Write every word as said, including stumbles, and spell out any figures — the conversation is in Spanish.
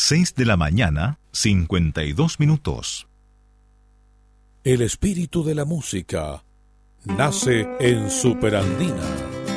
seis de la mañana, cincuenta y dos minutos. El espíritu de la música nace en Superandina.